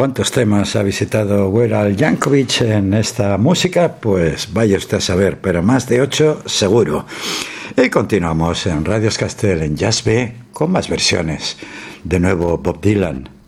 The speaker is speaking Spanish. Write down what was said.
¿Cuántos temas ha visitado Weird Al Yankovic en esta música? Pues vaya usted a saber, pero más de 8 seguro. Y continuamos en Radio Castel en Jazz B con más versiones. De nuevo Bob Dylan.